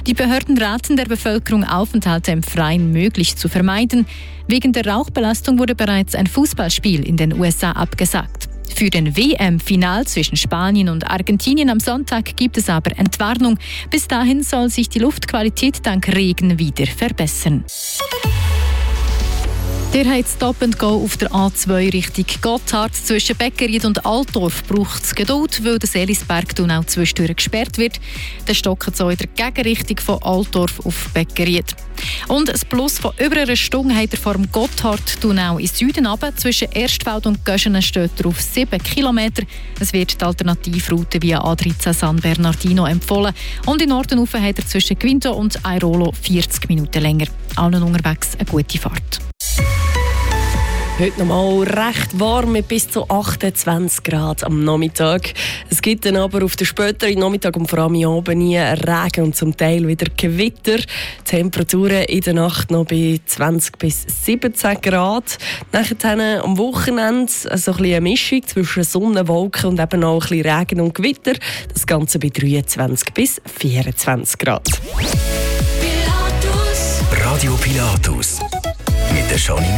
Die Behörden raten der Bevölkerung, Aufenthalte im Freien möglichst zu vermeiden. Wegen der Rauchbelastung wurde bereits ein Fußballspiel in den USA abgesagt. Für den WM-Final zwischen Spanien und Argentinien am Sonntag gibt es aber Entwarnung. Bis dahin soll sich die Luftqualität dank Regen wieder verbessern. Der hat Stop and Go auf der A2 Richtung Gotthard. Zwischen Beckeried und Altdorf braucht es Geduld, weil der Seelisberg-Tunnel zwischendurch gesperrt wird. Der stockt so in der Gegenrichtung von Altdorf auf Beckeried. Und das Plus von über einer Stunde hat er vor dem Gotthard-Tunnel in Süden runter. Zwischen Erstfeld und Göschenen steht er auf 7 Kilometer. Es wird die Alternativroute via A13 San Bernardino empfohlen. Und in Norden rauf hat er zwischen Quinto und Airolo 40 Minuten länger. Allen unterwegs eine gute Fahrt. Heute noch mal recht warm mit bis zu 28 Grad am Nachmittag. Es gibt dann aber auf den späteren Nachmittag und vor allem am Abend Regen und zum Teil wieder Gewitter. Temperaturen in der Nacht noch bei 20 bis 17 Grad. Nachher am Wochenende so ein bisschen eine Mischung zwischen Sonne, Wolken und eben auch ein bisschen Regen und Gewitter. Das Ganze bei 23 bis 24 Grad. Radio Pilatus mit der Janine